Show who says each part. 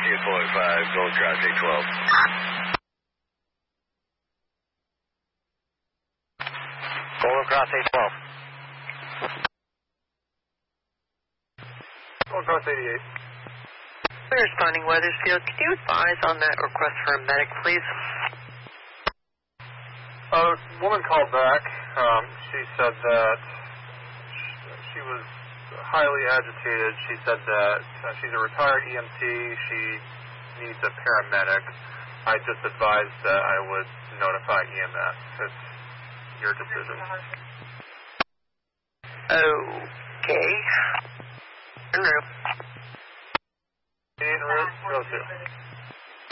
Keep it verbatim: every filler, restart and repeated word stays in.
Speaker 1: eight point five, Gold Cross eight twelve. Gold Cross eight twelve.
Speaker 2: Gold Cross eighty-eight.
Speaker 3: We're responding Weathersfield. Can you advise on that request for a medic, please?
Speaker 2: A woman called back. Um, she said that she was highly agitated. She said that uh, she's a retired E M T. She needs a paramedic. I just advised that I would notify E M S. It's your decision.
Speaker 3: Okay. En route.
Speaker 2: En route, go to.